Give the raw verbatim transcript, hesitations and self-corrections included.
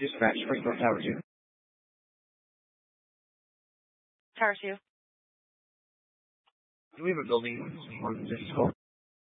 Dispatch, Springfield Tower two. Tower two. Do we have a building on this call?